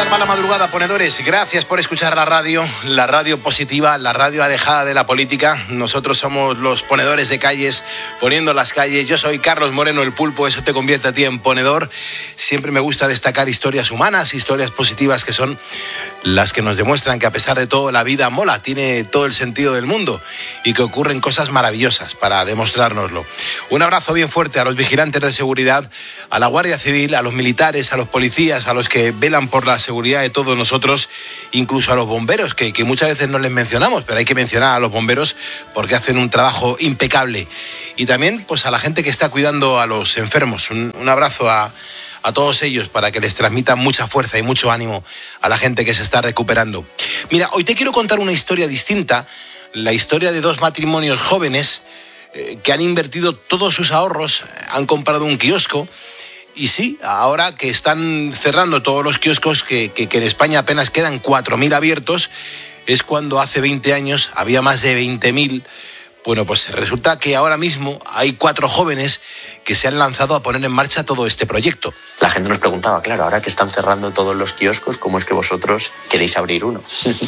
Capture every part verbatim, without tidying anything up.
tal va la madrugada, ponedores? Gracias por escuchar la radio, la radio positiva, la radio alejada de la política. Nosotros somos los ponedores de calles, poniendo las calles. Yo soy Carlos Moreno, el Pulpo, eso te convierte a ti en ponedor. Siempre me gusta destacar historias humanas, historias positivas que son las que nos demuestran que a pesar de todo la vida mola, tiene todo el sentido del mundo y que ocurren cosas maravillosas para demostrárnoslo. Un abrazo bien fuerte a los vigilantes de seguridad, a la Guardia Civil, a los militares, a los policías, a los que velan por la seguridad de todos nosotros, incluso a los bomberos, que, que muchas veces no les mencionamos, pero hay que mencionar a los bomberos porque hacen un trabajo impecable. Y también pues a la gente que está cuidando a los enfermos. Un, un abrazo a, a todos ellos para que les transmitan mucha fuerza y mucho ánimo a la gente que se está recuperando. Mira, hoy te quiero contar una historia distinta, la historia de dos matrimonios jóvenes eh, que han invertido todos sus ahorros, han comprado un kiosco. Y sí, ahora que están cerrando todos los kioscos, que, que, que en España apenas quedan cuatro mil abiertos, es cuando hace veinte años había más de veinte mil. Bueno, pues resulta que ahora mismo hay cuatro jóvenes que se han lanzado a poner en marcha todo este proyecto. La gente nos preguntaba, claro, ahora que están cerrando todos los kioscos, ¿cómo es que vosotros queréis abrir uno?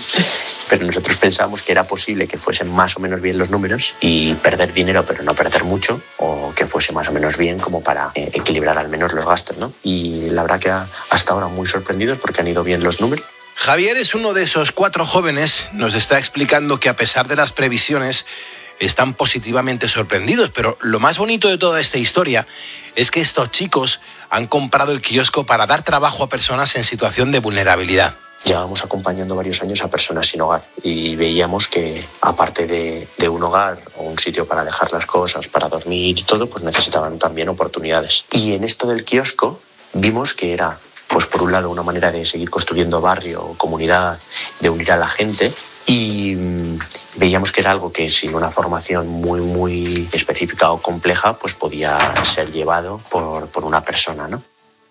Pero nosotros pensábamos que era posible que fuesen más o menos bien los números y perder dinero pero no perder mucho, o que fuese más o menos bien como para eh, equilibrar al menos los gastos, ¿no? Y la verdad que hasta ahora muy sorprendidos porque han ido bien los números. Javier es uno de esos cuatro jóvenes, nos está explicando que a pesar de las previsiones están positivamente sorprendidos, pero lo más bonito de toda esta historia es que estos chicos han comprado el kiosco para dar trabajo a personas en situación de vulnerabilidad. Llevábamos acompañando varios años a personas sin hogar y veíamos que aparte de, de un hogar o un sitio para dejar las cosas, para dormir y todo, pues necesitaban también oportunidades. Y en esto del kiosco vimos que era, pues por un lado, una manera de seguir construyendo barrio, comunidad, de unir a la gente. Y veíamos que era algo que sin una formación muy, muy específica o compleja, pues podía ser llevado por, por una persona, ¿no?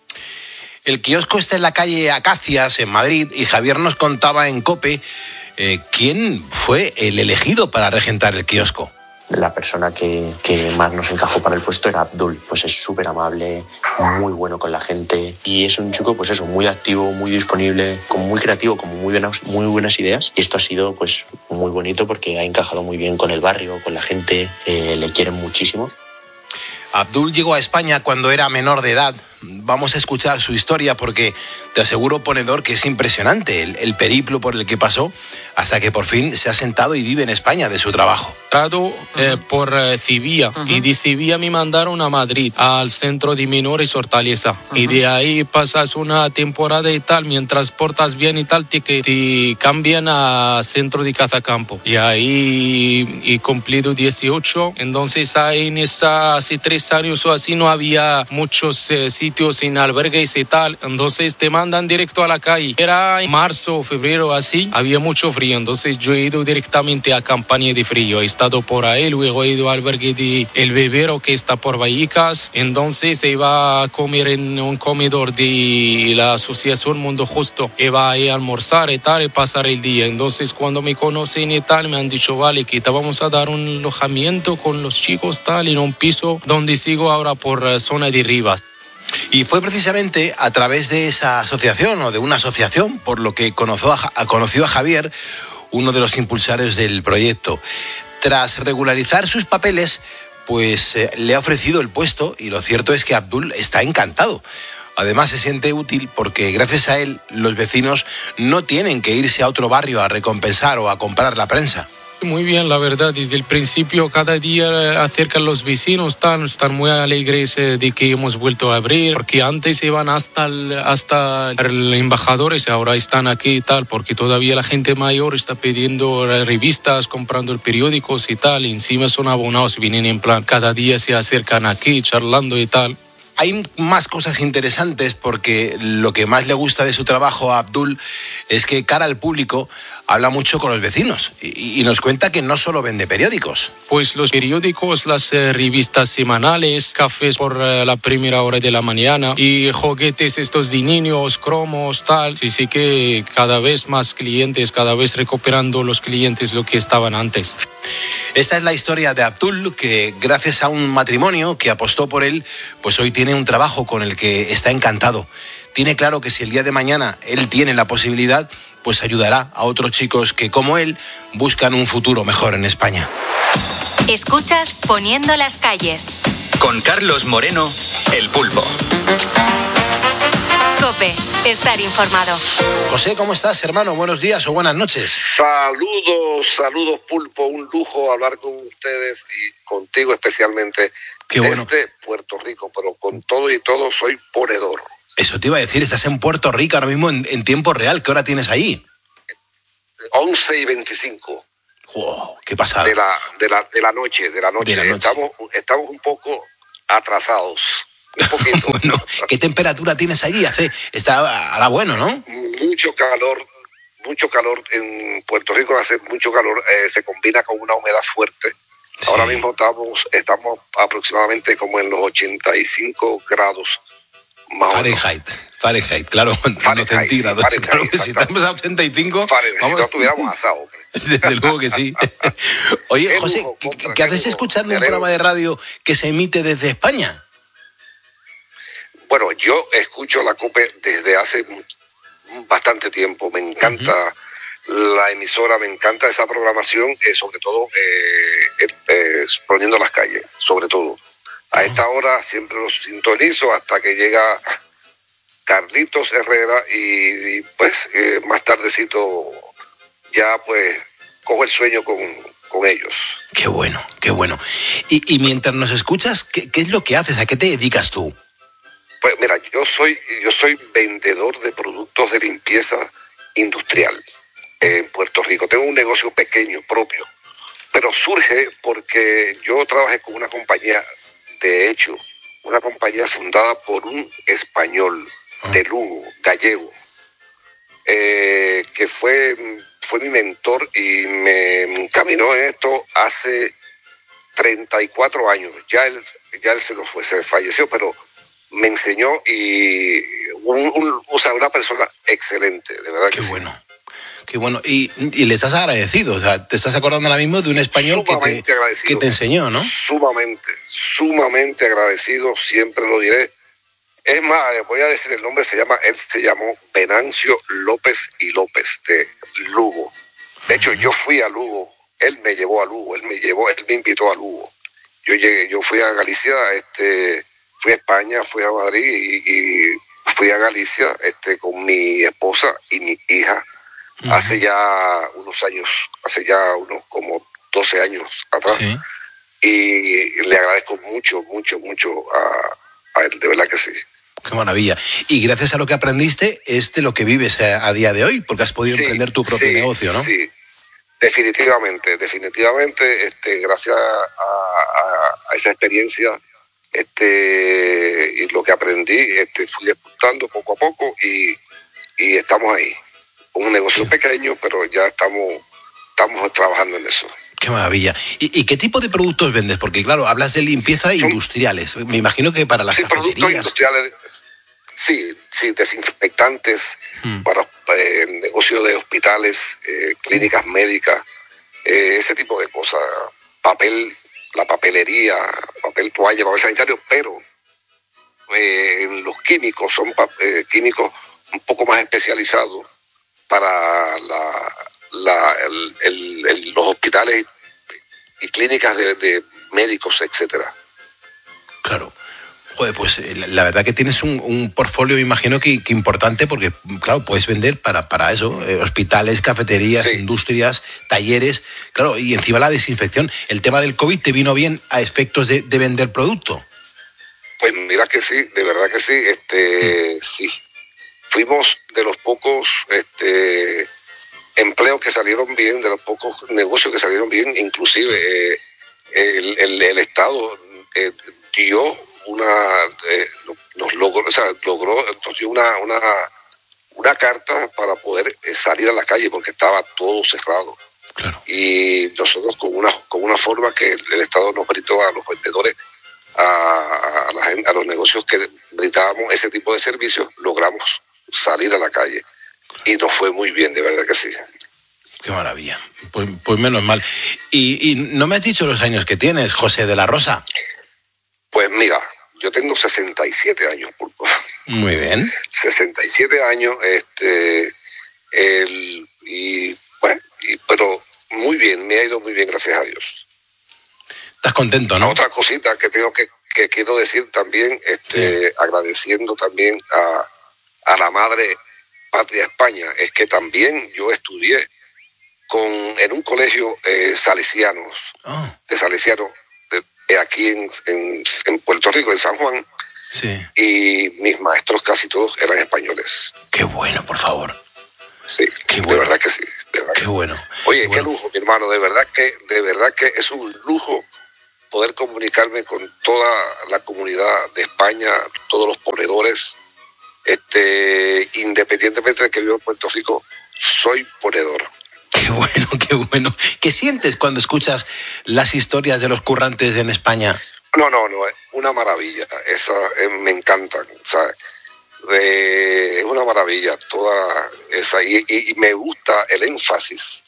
El kiosco está en la calle Acacias, en Madrid, y Javier nos contaba en COPE eh, quién fue el elegido para regentar el kiosco. La persona que, que más nos encajó para el puesto era Abdul, pues es súper amable, muy bueno con la gente y es un chico, pues eso, muy activo, muy disponible, como muy creativo, con muy buenas, muy buenas ideas. Y esto ha sido pues muy bonito porque ha encajado muy bien con el barrio, con la gente, eh, le quieren muchísimo. Abdul llegó a España cuando era menor de edad. Vamos a escuchar su historia porque te aseguro, ponedor, que es impresionante el, el periplo por el que pasó hasta que por fin se ha sentado y vive en España de su trabajo. Uh-huh. Eh, por eh, Sevilla uh-huh. Y de Sevilla me mandaron a Madrid, al centro de menores Hortaleza. Uh-huh. Y de ahí pasas una temporada y tal, mientras portas bien y tal, te, te cambian a centro de cazacampo. Y ahí he cumplido dieciocho, entonces ahí en esa, hace tres años o así no había muchos eh, sitios en albergues y tal, entonces te mandan directo a la calle. Era en marzo o febrero así, había mucho frío, entonces yo he ido directamente a campaña de frío, he estado por ahí, luego he ido al albergue de El Bebero que está por Vallecas, entonces se iba a comer en un comedor de la asociación Mundo Justo, iba a ir a almorzar y tal y pasar el día, entonces cuando me conocen y tal me han dicho vale que te vamos a dar un alojamiento con los chicos tal en un piso donde sigo ahora por zona de Rivas. Y fue precisamente a través de esa asociación o de una asociación por lo que conoció a, conoció a Javier, uno de los impulsores del proyecto. Tras regularizar sus papeles, pues eh, le ha ofrecido el puesto y lo cierto es que Abdul está encantado. Además se siente útil porque gracias a él los vecinos no tienen que irse a otro barrio a recompensar o a comprar la prensa. Muy bien, la verdad, desde el principio cada día acercan los vecinos, están, están muy alegres de que hemos vuelto a abrir, porque antes iban hasta el, hasta el embajadores, ahora están aquí y tal, porque todavía la gente mayor está pidiendo revistas, comprando el periódicos y tal, y encima son abonados, vienen en plan, cada día se acercan aquí charlando y tal. Hay más cosas interesantes porque lo que más le gusta de su trabajo a Abdul es que cara al público habla mucho con los vecinos y, y nos cuenta que no solo vende periódicos. Pues los periódicos, las eh, revistas semanales, cafés por eh, la primera hora de la mañana y juguetes estos de niños, cromos, tal. Sí, sí que cada vez más clientes, cada vez recuperando los clientes lo que estaban antes. Esta es la historia de Abdul, que gracias a un matrimonio que apostó por él, pues hoy tiene un trabajo con el que está encantado. tiene claro que si el día de mañana él tiene la posibilidad, pues ayudará a otros chicos que, como él, buscan un futuro mejor en España. Escuchas Poniendo las calles. Con Carlos Moreno, El Pulpo. COPE, estar informado. José, ¿cómo estás, hermano? Buenos días o buenas noches. Saludos, saludos, Pulpo. Un lujo hablar con ustedes y contigo especialmente. Qué bueno. Desde Puerto Rico, pero con todo y todo soy ponedor. Eso te iba a decir, estás en Puerto Rico ahora mismo en, en tiempo real. ¿Qué hora tienes ahí? once y veinticinco. Wow, qué pasada. De la, de la, de la noche, de la noche. De la noche. Estamos, estamos un poco atrasados. Un poquito. Bueno, ¿qué temperatura tienes allí? Hace, está ahora bueno, ¿no? Mucho calor, mucho calor en Puerto Rico, hace mucho calor, eh, se combina con una humedad fuerte. Sí. Ahora mismo estamos, estamos aproximadamente como en los ochenta y cinco grados. Más Fahrenheit, Fahrenheit, claro, no centígrados. Claro que si estamos a ochenta y cinco, Fahrenheit, vamos, si no estuviéramos asados, hombre. Desde luego que sí. Oye, qué José, lujo, contra, ¿qué haces escuchando un programa de radio que se emite desde España? Bueno, yo escucho la COPE desde hace bastante tiempo. Me encanta uh-huh. la emisora, me encanta esa programación, eh, sobre todo eh, eh, Poniendo las calles, sobre todo. A esta hora siempre los sintonizo hasta que llega Carlitos Herrera y, y pues eh, más tardecito ya pues cojo el sueño con, con ellos. Qué bueno, qué bueno. Y, y mientras nos escuchas, ¿qué, ¿qué es lo que haces? ¿A qué te dedicas tú? Pues mira, yo soy, yo soy vendedor de productos de limpieza industrial en Puerto Rico. Tengo un negocio pequeño propio, pero surge porque yo trabajé con una compañía, de hecho, una compañía fundada por un español de Lugo, gallego, eh, que fue, fue mi mentor y me encaminó en esto hace treinta y cuatro años. Ya él, ya él se lo fue, se falleció, pero me enseñó y un, un, o sea, una persona excelente, de verdad. Qué que bueno, sí. Qué bueno. Y, y le estás agradecido, o sea, te estás acordando ahora mismo de un español que te, que te enseñó, ¿no? Sumamente, sumamente agradecido, siempre lo diré. Es más, voy a decir el nombre, se llama, él se llamó Venancio López y López, de Lugo. De hecho, yo fui a Lugo, él me llevó a Lugo, él me llevó, él me invitó a Lugo. Yo llegué, yo fui a Galicia, este... Fui a España, fui a Madrid y, y fui a Galicia este, con mi esposa y mi hija uh-huh. hace ya unos años, hace ya unos como doce años atrás. Sí. Y le agradezco mucho, mucho, mucho a, a él, de verdad que sí. Qué maravilla. Y gracias a lo que aprendiste, es de lo que vives a, a día de hoy, porque has podido sí, emprender tu propio sí, negocio, ¿no? Sí, definitivamente, definitivamente, este, gracias a, a, a esa experiencia, este y lo que aprendí, este fui exportando poco a poco y, y estamos ahí. Un negocio sí. pequeño, pero ya estamos, estamos trabajando en eso. Qué maravilla. ¿Y, ¿Y qué tipo de productos vendes? Porque claro, hablas de limpieza Son, industriales. Me imagino que para las sí, cafeterías. Productos industriales, sí, sí, desinfectantes, hmm. para eh, negocio de hospitales, eh, clínicas hmm. médicas, eh, ese tipo de cosas, papel, la papelería, papel toalla, papel sanitario, pero eh, los químicos son eh, químicos un poco más especializados para la, la, el, el, el, los hospitales y, y clínicas de, de médicos, etcétera. Claro. Joder, pues la verdad que tienes un, un portfolio, me imagino que, que importante, porque claro, puedes vender para, para eso, eh, hospitales, cafeterías, sí. industrias, talleres, claro, y encima la desinfección. ¿El tema del COVID te vino bien a efectos de, de vender producto? Pues mira que sí, de verdad que sí, este, mm. sí. Fuimos de los pocos este, empleos que salieron bien, de los pocos negocios que salieron bien, inclusive eh, el, el, el Estado eh, dio una eh, nos logró, o sea, logró nos dio una, una una carta para poder salir a la calle porque estaba todo cerrado. Claro. Y nosotros con una con una forma que el, el Estado nos brindó a los vendedores, a, a, la gente, a los negocios que brindábamos ese tipo de servicios, logramos salir a la calle. Claro. Y nos fue muy bien, de verdad que sí. Qué maravilla. Pues, pues menos mal. Y, y no me has dicho los años que tienes, José de la Rosa. Pues mira, yo tengo sesenta y siete años, Pulpo. Muy bien. sesenta y siete años, este, el, y bueno, y, pero muy bien, me ha ido muy bien, gracias a Dios. ¿Estás contento, no? Otra cosita que tengo que, que quiero decir también, este, sí. agradeciendo también a, a la madre patria España, es que también yo estudié con en un colegio eh, salesianos, oh. de salesianos, de, de aquí en, en, en Puerto Rico, en San Juan, sí. y mis maestros casi todos eran españoles. Qué bueno, por favor. Sí, qué bueno. de verdad que sí. De verdad qué que bueno. Oye, qué, qué bueno. lujo, mi hermano, de verdad que, de verdad que es un lujo poder comunicarme con toda la comunidad de España, todos los ponedores, este, independientemente de que vivo en Puerto Rico, soy ponedor. Qué bueno, qué bueno. ¿Qué sientes cuando escuchas las historias de los currantes en España? No, no, no, es una maravilla. Esa eh, me encantan, ¿sabes? De, es una maravilla toda esa y, y, y me gusta el énfasis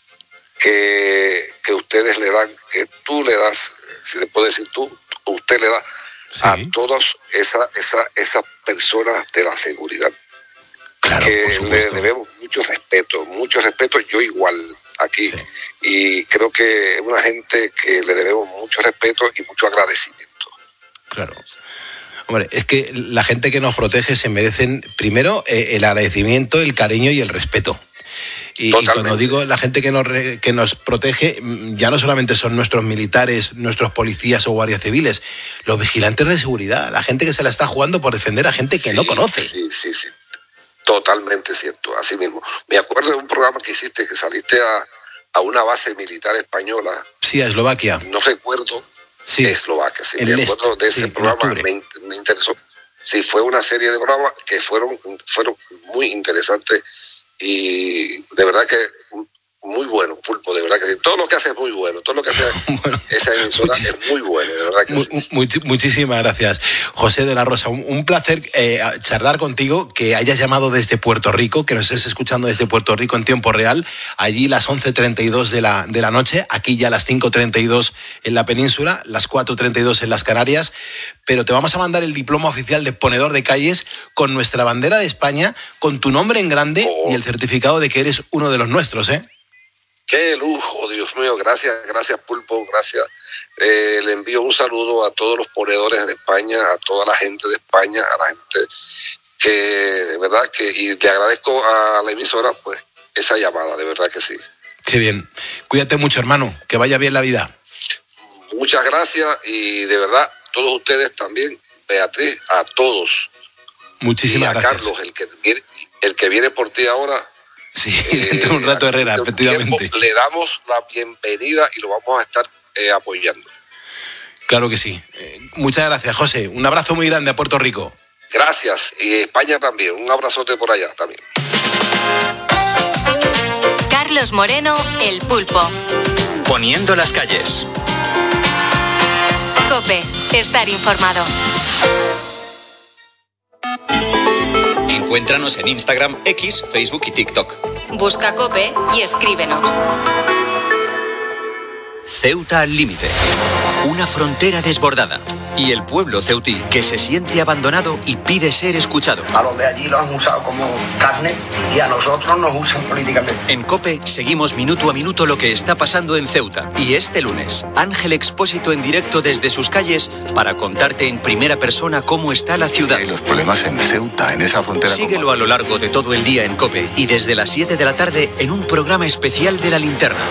que, que ustedes le dan, que tú le das, si le puedo decir tú, usted le da sí. a todas esas esa, esa personas de la seguridad. Claro, que le debemos mucho respeto, mucho respeto, yo igual aquí, sí. y creo que es una gente que le debemos mucho respeto y mucho agradecimiento. Claro. Hombre, es que la gente que nos protege se merecen primero eh, el agradecimiento, el cariño y el respeto. Y, y cuando digo la gente que nos, que nos protege, ya no solamente son nuestros militares, nuestros policías o guardias civiles, los vigilantes de seguridad, la gente que se la está jugando por defender a gente que sí, no conoce. Sí, sí, sí. Totalmente cierto, así mismo. Me acuerdo de un programa que hiciste, que saliste a, a una base militar española. Sí, a Eslovaquia. No recuerdo. Sí. Eslovaquia, sí. Me acuerdo de ese sí, programa, me, me interesó. Sí, fue una serie de programas que fueron, fueron muy interesantes y de verdad que muy bueno, Pulpo, de verdad que sí. Todo lo que hace es muy bueno, todo lo que hace bueno, esa emisora es muy bueno, de verdad que mu- sí. Much- muchísimas gracias, José de la Rosa. Un, un placer eh, charlar contigo, que hayas llamado desde Puerto Rico, que nos estés escuchando desde Puerto Rico en tiempo real. Allí las once treinta y dos de la, de la noche, aquí ya las cinco treinta y dos en la península, las cuatro treinta y dos en las Canarias. Pero te vamos a mandar el diploma oficial de ponedor de calles con nuestra bandera de España, con tu nombre en grande oh. y el certificado de que eres uno de los nuestros, ¿eh? Qué lujo, Dios mío, gracias, gracias Pulpo, gracias. Eh, le envío un saludo a todos los ponedores de España, a toda la gente de España, a la gente que, de verdad, que y le agradezco a la emisora, pues, esa llamada, de verdad que sí. Qué bien. Cuídate mucho, hermano, que vaya bien la vida. Muchas gracias y de verdad, todos ustedes también, Beatriz, a todos. Muchísimas y a gracias. Carlos, el que viene, el que viene por ti ahora. Sí, dentro de un rato, Herrera, de un efectivamente. Tiempo, le damos la bienvenida y lo vamos a estar eh, apoyando. Claro que sí. Eh, muchas gracias, José. Un abrazo muy grande a Puerto Rico. Gracias. Y España también. Un abrazote por allá también. Carlos Moreno, El Pulpo. Poniendo las calles. COPE. Estar informado. Encuéntranos en Instagram, X, Facebook y TikTok. Busca COPE y escríbenos. Ceuta al límite. Una frontera desbordada. Y el pueblo ceutí, que se siente abandonado y pide ser escuchado. A los de allí los han usado como carne y a nosotros nos usan políticamente. En COPE seguimos minuto a minuto lo que está pasando en Ceuta. Y este lunes, Ángel Expósito en directo desde sus calles para contarte en primera persona cómo está la ciudad. Hay los problemas en Ceuta, en esa frontera. Síguelo con... a lo largo de todo el día en COPE y desde las siete de la tarde en un programa especial de La Linterna.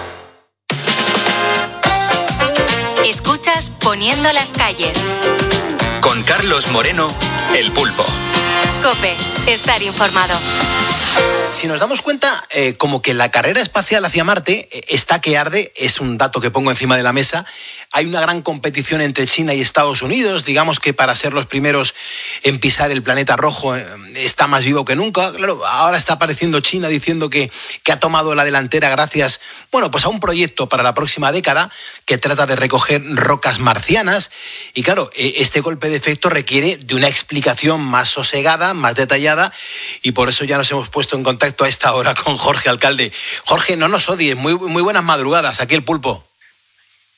Escuchas Poniendo las calles. Con Carlos Moreno, El Pulpo. COPE. Estar informado. Si nos damos cuenta, eh, como que la carrera espacial hacia Marte eh, está que arde, es un dato que pongo encima de la mesa. Hay una gran competición entre China y Estados Unidos, digamos que para ser los primeros en pisar el planeta rojo eh, está más vivo que nunca. Claro, ahora está apareciendo China diciendo que, que ha tomado la delantera gracias, bueno, pues a un proyecto para la próxima década que trata de recoger rocas marcianas. Y claro, eh, este golpe de efecto requiere de una explicación más sosegada, más detallada, y por eso ya nos hemos puesto en contacto a esta hora con Jorge Alcalde. Jorge, no nos odies, muy, muy buenas madrugadas, aquí El Pulpo.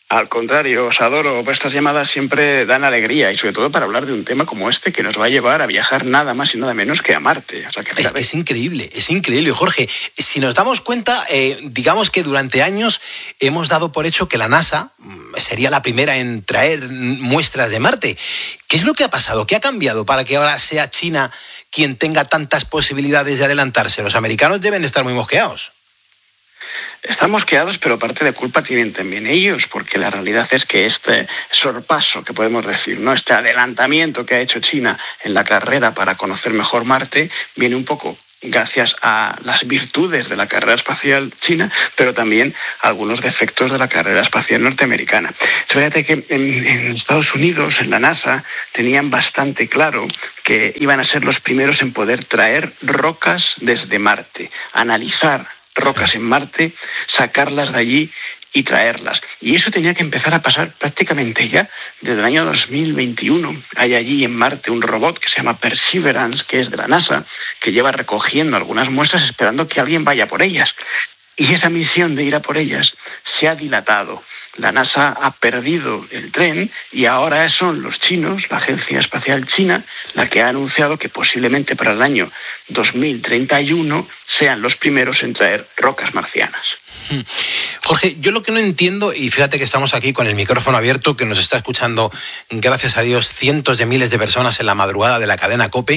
Al contrario, os adoro. Estas llamadas siempre dan alegría y sobre todo para hablar de un tema como este que nos va a llevar a viajar nada más y nada menos que a Marte. O sea, que es, es increíble, es increíble, Jorge. Si nos damos cuenta, eh, digamos que durante años hemos dado por hecho que la NASA sería la primera en traer muestras de Marte. ¿Qué es lo que ha pasado? ¿Qué ha cambiado para que ahora sea China quien tenga tantas posibilidades de adelantarse? Los americanos deben estar muy mosqueados. Están mosqueados, pero parte de culpa tienen también ellos, porque la realidad es que este sorpaso, que podemos decir, ¿no?, este adelantamiento que ha hecho China en la carrera para conocer mejor Marte, viene un poco gracias a las virtudes de la carrera espacial china, pero también a algunos defectos de la carrera espacial norteamericana. Fíjate que en, en Estados Unidos, en la NASA, tenían bastante claro que iban a ser los primeros en poder traer rocas desde Marte, analizar rocas en Marte, sacarlas de allí y traerlas. Y eso tenía que empezar a pasar prácticamente ya desde el año dos mil veintiuno. Hay allí en Marte un robot que se llama Perseverance, que es de la NASA, que lleva recogiendo algunas muestras esperando que alguien vaya por ellas. Y esa misión de ir a por ellas se ha dilatado. La NASA ha perdido el tren y ahora son los chinos, la Agencia Espacial China, la que ha anunciado que posiblemente para el año dos mil treinta y uno sean los primeros en traer rocas marcianas. Jorge, yo lo que no entiendo, y fíjate que estamos aquí con el micrófono abierto, que nos está escuchando, gracias a Dios, cientos de miles de personas en la madrugada de la cadena COPE,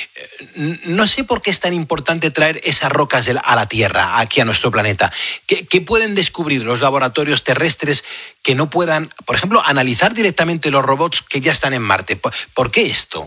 no sé por qué es tan importante traer esas rocas a la Tierra, aquí a nuestro planeta. ¿Qué, qué pueden descubrir los laboratorios terrestres que no puedan, por ejemplo, analizar directamente los robots que ya están en Marte? ¿Por, ¿por qué esto?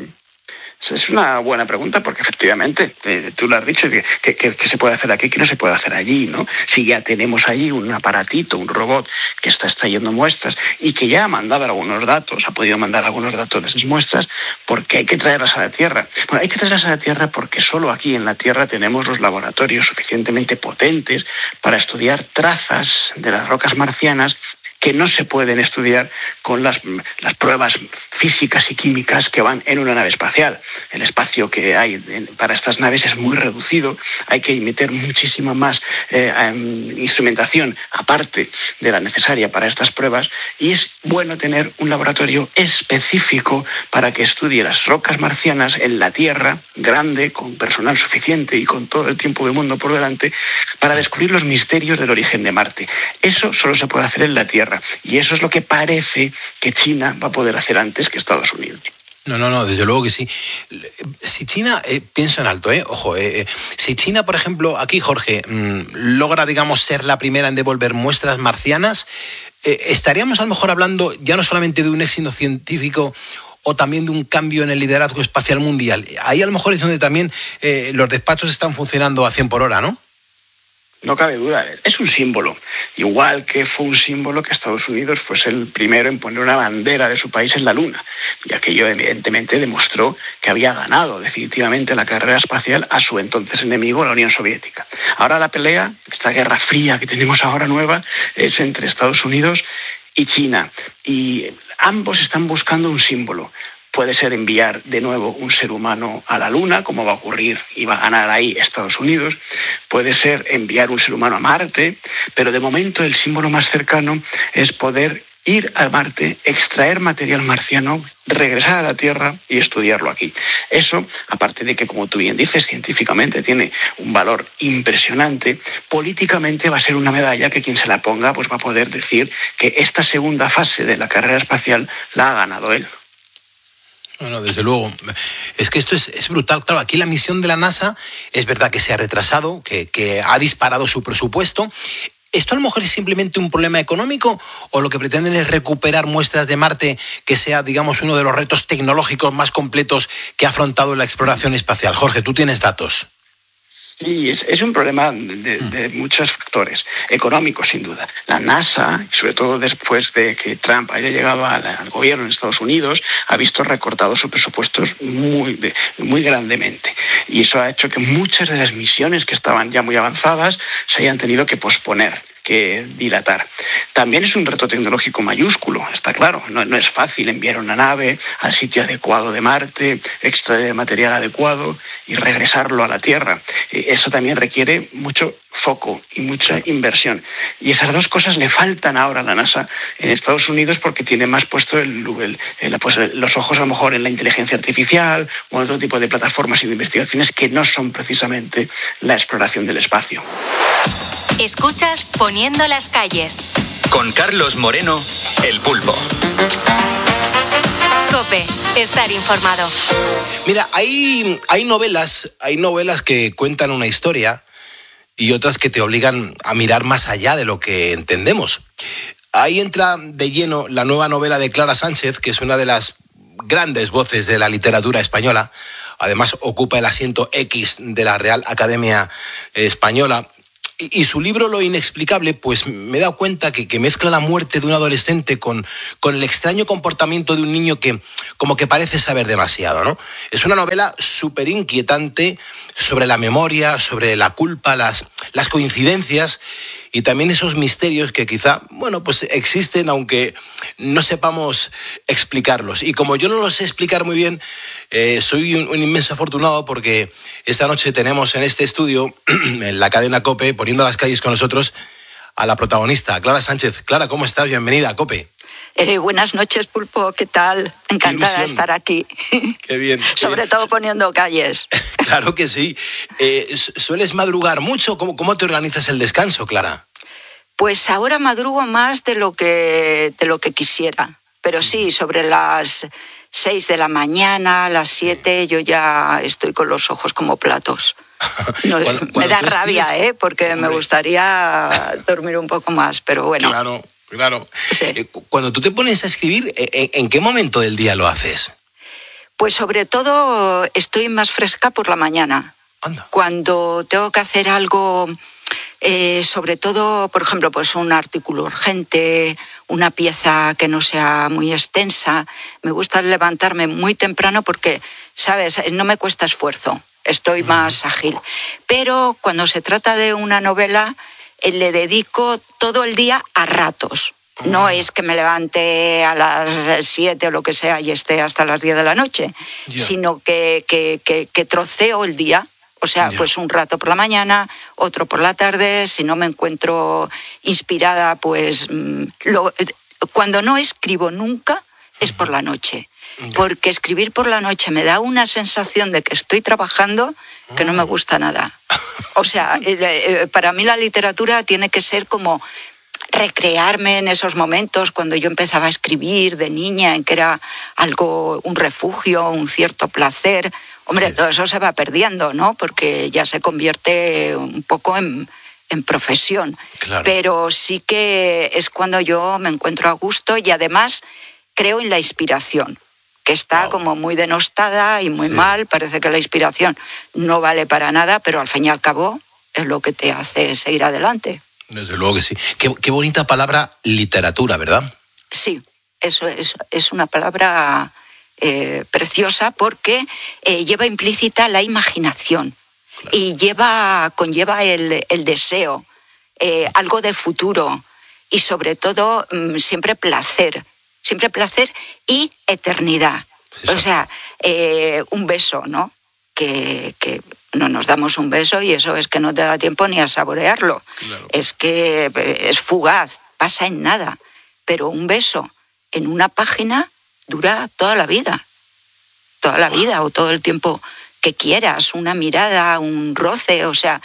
Es una buena pregunta porque efectivamente, eh, tú lo has dicho, que, que, que se puede hacer aquí, que no se puede hacer allí, ¿no? Si ya tenemos allí un aparatito, un robot que está extrayendo muestras y que ya ha mandado algunos datos, ha podido mandar algunos datos de esas muestras, ¿por qué hay que traerlas a la Tierra? Bueno, hay que traerlas a la Tierra porque solo aquí en la Tierra tenemos los laboratorios suficientemente potentes para estudiar trazas de las rocas marcianas que no se pueden estudiar con las, las pruebas físicas y químicas que van en una nave espacial. El espacio que hay para estas naves es muy reducido, hay que meter muchísima más eh, instrumentación aparte de la necesaria para estas pruebas, y es bueno tener un laboratorio específico para que estudie las rocas marcianas en la Tierra, grande, con personal suficiente y con todo el tiempo del mundo por delante, para descubrir los misterios del origen de Marte. Eso solo se puede hacer en la Tierra, y eso es lo que parece que China va a poder hacer antes que Estados Unidos. No, no, no, desde luego que sí. Si China, eh, pienso en alto, eh, ojo, eh, eh, si China, por ejemplo, aquí, Jorge, mmm, logra, digamos, ser la primera en devolver muestras marcianas, eh, estaríamos a lo mejor hablando ya no solamente de un éxito científico o también de un cambio en el liderazgo espacial mundial. Ahí a lo mejor es donde también eh, los despachos están funcionando a cien por hora, ¿no? No cabe duda, es un símbolo. Igual que fue un símbolo que Estados Unidos fuese el primero en poner una bandera de su país en la Luna. Y aquello evidentemente demostró que había ganado definitivamente la carrera espacial a su entonces enemigo, la Unión Soviética. Ahora la pelea, esta guerra fría que tenemos ahora nueva, es entre Estados Unidos y China. Y ambos están buscando un símbolo. Puede ser enviar de nuevo un ser humano a la Luna, como va a ocurrir y va a ganar ahí Estados Unidos. Puede ser enviar un ser humano a Marte, pero de momento el símbolo más cercano es poder ir a Marte, extraer material marciano, regresar a la Tierra y estudiarlo aquí. Eso, aparte de que, como tú bien dices, científicamente tiene un valor impresionante, políticamente va a ser una medalla que quien se la ponga pues va a poder decir que esta segunda fase de la carrera espacial la ha ganado él. Bueno, desde luego. Es que esto es, es brutal. Claro, aquí la misión de la NASA es verdad que se ha retrasado, que, que ha disparado su presupuesto. ¿Esto a lo mejor es simplemente un problema económico o lo que pretenden es recuperar muestras de Marte que sea, digamos, uno de los retos tecnológicos más completos que ha afrontado la exploración espacial? Jorge, tú tienes datos. Sí, es, es un problema de, de muchos factores, económicos sin duda. La NASA, sobre todo después de que Trump haya llegado al, al gobierno en Estados Unidos, ha visto recortados sus presupuestos muy, muy grandemente. Y eso ha hecho que muchas de las misiones que estaban ya muy avanzadas se hayan tenido que posponer. que dilatar. También es un reto tecnológico mayúsculo, está claro. No, no es fácil enviar una nave al sitio adecuado de Marte, extraer material adecuado y regresarlo a la Tierra. Eso también requiere mucho foco y mucha inversión. Y esas dos cosas le faltan ahora a la NASA en Estados Unidos porque tiene más puesto el, el, el, pues los ojos a lo mejor en la inteligencia artificial o en otro tipo de plataformas y de investigaciones que no son precisamente la exploración del espacio. Escuchas Poniendo las calles. Con Carlos Moreno, El Pulpo. COPE, estar informado. Mira, hay, hay novelas, hay novelas que cuentan una historia y otras que te obligan a mirar más allá de lo que entendemos. Ahí entra de lleno la nueva novela de Clara Sánchez, que es una de las grandes voces de la literatura española. Además, ocupa el asiento X de la Real Academia Española. Y, y su libro Lo inexplicable, pues me he dado cuenta que, que mezcla la muerte de un adolescente con, con el extraño comportamiento de un niño que como que parece saber demasiado, ¿no? Es una novela súper inquietante sobre la memoria, sobre la culpa, las, las coincidencias y también esos misterios que quizá, bueno, pues existen aunque no sepamos explicarlos. Y como yo no los sé explicar muy bien, eh, soy un, un inmenso afortunado porque esta noche tenemos en este estudio, en la cadena COPE, poniendo las calles con nosotros, a la protagonista, Clara Sánchez. Clara, ¿cómo estás? Bienvenida a COPE. Eh, buenas noches, Pulpo, ¿qué tal? Encantada de estar aquí. Qué bien. Sobre qué todo bien. poniendo calles. Claro que sí. Eh, ¿Sueles madrugar mucho? ¿Cómo, ¿Cómo te organizas el descanso, Clara? Pues ahora madrugo más de lo que, de lo que quisiera. Pero sí, sobre las seis de la mañana, a las siete, yo ya estoy con los ojos como platos. No, cuando, cuando me da rabia, ¿eh? Porque hombre, me gustaría dormir un poco más, pero bueno. Claro, claro. Sí. Cuando tú te pones a escribir, ¿en, en qué momento del día lo haces? Pues sobre todo estoy más fresca por la mañana. Anda. Cuando tengo que hacer algo, eh, sobre todo, por ejemplo, pues un artículo urgente, una pieza que no sea muy extensa, me gusta levantarme muy temprano porque, ¿sabes?, no me cuesta esfuerzo. Estoy más ágil. Pero cuando se trata de una novela, eh, le dedico todo el día a ratos. No es que me levante a las siete o lo que sea y esté hasta las diez de la noche, yeah. sino que, que, que, que troceo el día. O sea, yeah. pues un rato por la mañana, otro por la tarde. Si no me encuentro inspirada, pues lo, cuando no escribo nunca es por la noche. Porque escribir por la noche me da una sensación de que estoy trabajando que no me gusta nada. O sea, para mí la literatura tiene que ser como recrearme en esos momentos cuando yo empezaba a escribir de niña, en que era algo, un refugio, un cierto placer. Hombre, todo eso se va perdiendo, ¿no? Porque ya se convierte un poco en, en profesión. Claro. Pero sí que es cuando yo me encuentro a gusto y además creo en la inspiración, que está wow. como muy denostada y muy sí. mal. Parece que la inspiración no vale para nada, pero al fin y al cabo es lo que te hace seguir adelante. Desde luego que sí. Qué, qué bonita palabra literatura, ¿verdad? Sí, eso es, es una palabra eh, preciosa porque eh, lleva implícita la imaginación claro. y lleva, conlleva el, el deseo, eh, algo de futuro y sobre todo mmm, siempre placer. Siempre placer y eternidad. Sí, o sea, eh, un beso, ¿no? Que, que no nos damos un beso y eso es que no te da tiempo ni a saborearlo. Claro. Es que es fugaz, pasa en nada. Pero un beso en una página dura toda la vida. Toda la vida o todo el tiempo que quieras. Una mirada, un roce, o sea,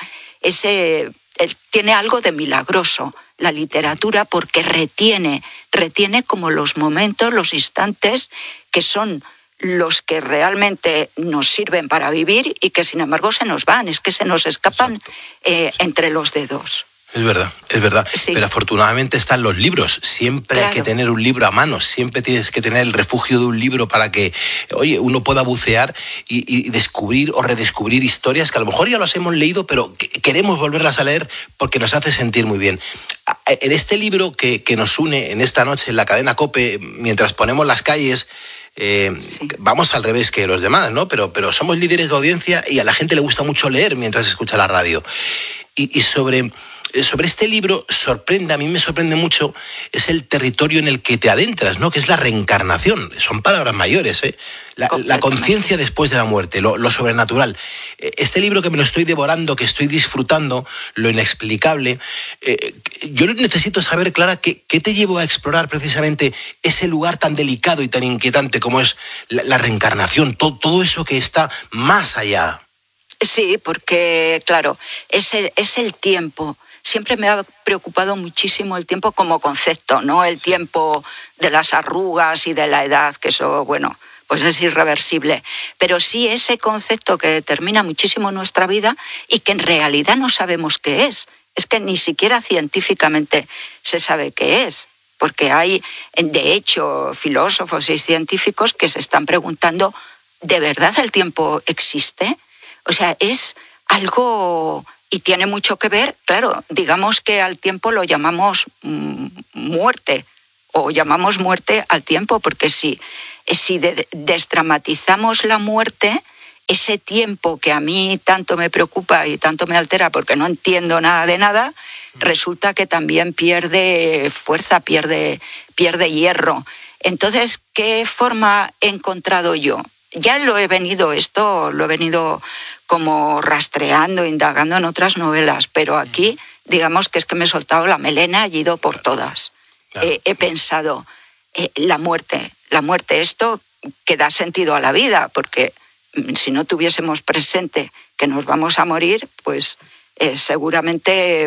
ese tiene algo de milagroso. La literatura porque retiene, retiene como los momentos, los instantes que son los que realmente nos sirven para vivir y que sin embargo se nos van, es que se nos escapan eh, entre los dedos. Es verdad, es verdad. Sí. Pero afortunadamente están los libros. Siempre claro. hay que tener un libro a mano. Siempre tienes que tener el refugio de un libro para que, oye, uno pueda bucear y, y descubrir o redescubrir historias que a lo mejor ya las hemos leído, pero que queremos volverlas a leer porque nos hace sentir muy bien. En este libro que, que nos une en esta noche en la cadena COPE, mientras ponemos las calles, eh, sí. vamos al revés que los demás, ¿no? Pero, pero somos líderes de audiencia y a la gente le gusta mucho leer mientras escucha la radio. Y, y sobre... sobre este libro sorprende, a mí me sorprende mucho, es el territorio en el que te adentras, ¿no? Que es la reencarnación. Son palabras mayores, ¿eh? La, la conciencia después de la muerte, lo, lo sobrenatural. Este libro que me lo estoy devorando, que estoy disfrutando, lo inexplicable, eh, yo necesito saber, Clara, ¿qué, qué te llevó a explorar precisamente ese lugar tan delicado y tan inquietante como es la, la reencarnación, todo, todo eso que está más allá? Sí, porque, claro, es el, es el tiempo. Siempre me ha preocupado muchísimo el tiempo como concepto, ¿no? El tiempo de las arrugas y de la edad, que eso, bueno, pues es irreversible. Pero sí ese concepto que determina muchísimo nuestra vida y que en realidad no sabemos qué es. Es que ni siquiera científicamente se sabe qué es. Porque hay, de hecho, filósofos y científicos que se están preguntando, ¿de verdad el tiempo existe? O sea, es algo, y tiene mucho que ver, claro, digamos que al tiempo lo llamamos mm, muerte, o llamamos muerte al tiempo, porque si, si de, desdramatizamos la muerte, ese tiempo que a mí tanto me preocupa y tanto me altera porque no entiendo nada de nada, resulta que también pierde fuerza, pierde, pierde hierro. Entonces, ¿qué forma he encontrado yo? Ya lo he venido, esto lo he venido como rastreando, indagando en otras novelas, pero aquí, digamos que es que me he soltado la melena y he ido por todas. Claro. Eh, he pensado, eh, la muerte, la muerte, esto que da sentido a la vida, porque si no tuviésemos presente que nos vamos a morir, pues eh, seguramente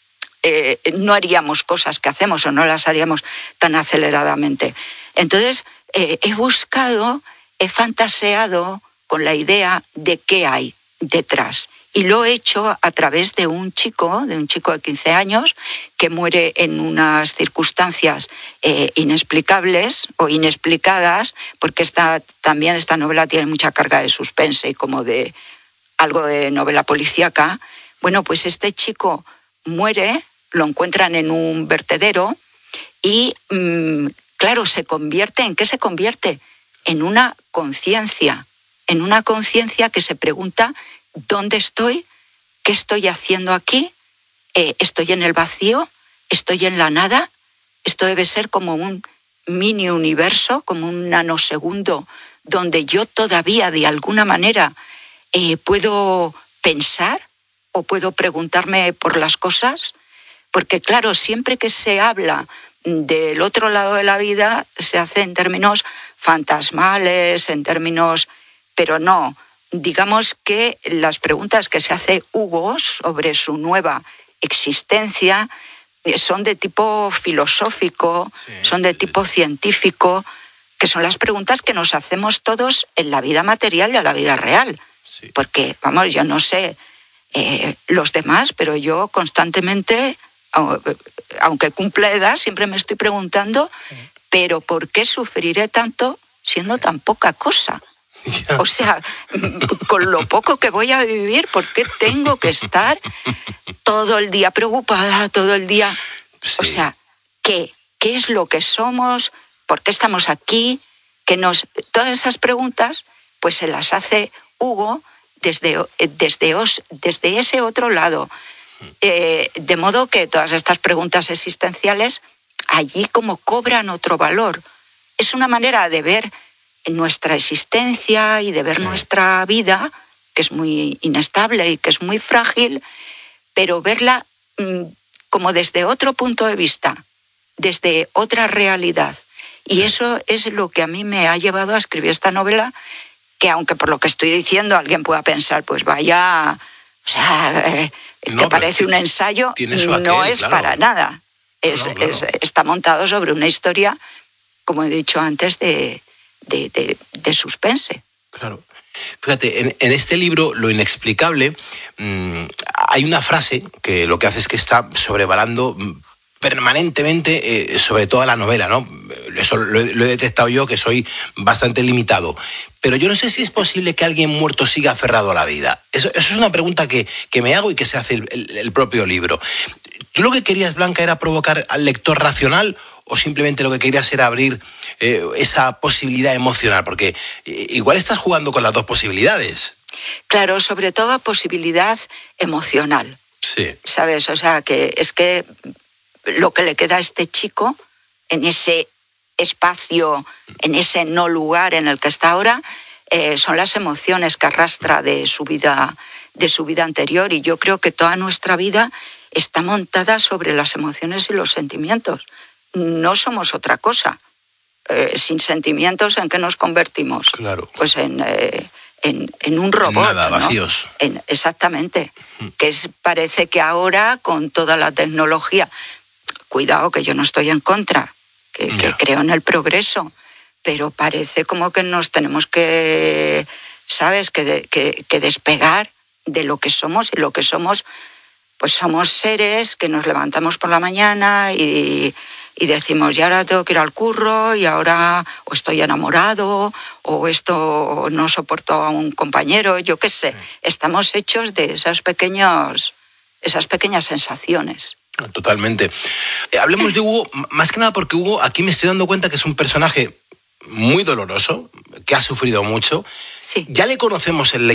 eh, no haríamos cosas que hacemos o no las haríamos tan aceleradamente. Entonces, eh, he buscado... He fantaseado con la idea de qué hay detrás. Y lo he hecho a través de un chico, de un chico de quince años, que muere en unas circunstancias eh, inexplicables o inexplicadas, porque esta, también esta novela tiene mucha carga de suspense y como de algo de novela policíaca. Bueno, pues este chico muere, lo encuentran en un vertedero y, mmm, claro, se convierte, ¿en qué se convierte? En una conciencia, en una conciencia que se pregunta ¿dónde estoy? ¿Qué estoy haciendo aquí? Eh, ¿Estoy en el vacío? ¿Estoy en la nada? Esto debe ser como un mini universo, como un nanosegundo, donde yo todavía de alguna manera eh, puedo pensar o puedo preguntarme por las cosas, porque claro, siempre que se habla del otro lado de la vida se hace en términos fantasmales, en términos... pero no, digamos que las preguntas que se hace Hugo sobre su nueva existencia son de tipo filosófico, sí, son de tipo científico, que son las preguntas que nos hacemos todos en la vida material y en la vida real. Sí. Porque, vamos, yo no sé eh, los demás, pero yo constantemente, aunque cumpla edad, siempre me estoy preguntando, sí. ¿pero por qué sufriré tanto siendo tan poca cosa? O sea, con lo poco que voy a vivir, ¿por qué tengo que estar todo el día preocupada, todo el día? Sí. O sea, ¿qué? ¿Qué es lo que somos? ¿Por qué estamos aquí? Que nos, todas esas preguntas, pues se las hace Hugo desde, desde, os, desde ese otro lado. Eh, de modo que todas estas preguntas existenciales allí como cobran otro valor. Es una manera de ver nuestra existencia y de ver sí. nuestra vida, que es muy inestable y que es muy frágil, pero verla mmm, como desde otro punto de vista, desde otra realidad. Y eso es lo que a mí me ha llevado a escribir esta novela, que aunque por lo que estoy diciendo alguien pueda pensar, pues vaya, o sea, eh, no, que parece un ensayo, aquel, no es claro. para nada. Es, no, claro. es, está montado sobre una historia, como he dicho antes, de, de, de, de suspense. Claro. Fíjate, en, en este libro, Lo inexplicable, mmm, hay una frase que lo que hace es que está sobrevolando permanentemente eh, sobre toda la novela, ¿no? Eso lo, lo he detectado yo, que soy bastante limitado. Pero yo no sé si es posible que alguien muerto siga aferrado a la vida. Eso, eso es una pregunta que, que me hago y que se hace el, el, el propio libro. ¿Tú lo que querías, Blanca, era provocar al lector racional o simplemente lo que querías era abrir eh, esa posibilidad emocional? Porque eh, igual estás jugando con las dos posibilidades. Claro, sobre todo posibilidad emocional. Sí. ¿Sabes? O sea, que es que lo que le queda a este chico en ese espacio, en ese no lugar en el que está ahora, eh, son las emociones que arrastra de su vida, de su vida anterior. Y yo creo que toda nuestra vida está montada sobre las emociones y los sentimientos. No somos otra cosa. Eh, sin sentimientos, ¿en qué nos convertimos? Claro. Pues en, eh, en, en un robot. Nada, ¿no? vacíos. En, exactamente. Mm. Que es, parece que ahora, con toda la tecnología, cuidado que yo no estoy en contra, que, yeah. que creo en el progreso, pero parece como que nos tenemos que, ¿sabes?, que, de, que, que despegar de lo que somos, y lo que somos, pues somos seres que nos levantamos por la mañana y... y decimos, y ahora tengo que ir al curro, y ahora o estoy enamorado, o esto no soporto a un compañero, yo qué sé. Estamos hechos de esos pequeños, esas pequeñas sensaciones. Totalmente. Eh, hablemos de Hugo, más que nada porque Hugo, aquí me estoy dando cuenta que es un personaje muy doloroso, que ha sufrido mucho. Sí. Ya le conocemos en la